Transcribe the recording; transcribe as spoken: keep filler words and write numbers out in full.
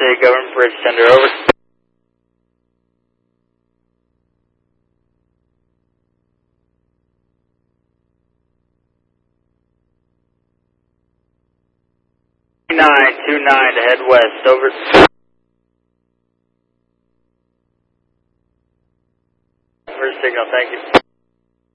eight, Government Bridge Tender, over. nine two nine to head west, over. First signal, thank you.